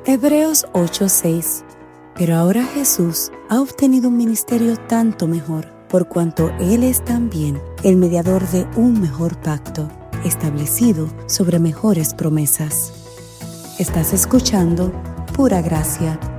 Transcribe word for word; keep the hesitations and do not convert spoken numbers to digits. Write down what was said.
Hebreos ocho seis. Pero ahora Jesús ha obtenido un ministerio tanto mejor, por cuanto Él es también el mediador de un mejor pacto, establecido sobre mejores promesas. Estás escuchando Pura Gracia.